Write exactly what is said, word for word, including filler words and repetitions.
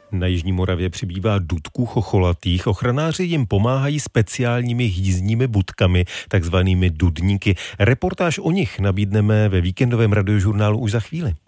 Na Jižní Moravě přibývá dudků chocholatých. Ochranáři jim pomáhají speciálními jízdními budkami, takzvanými dudníky. Reportáž o nich nabídneme ve víkendovém radiožurnálu už za chvíli.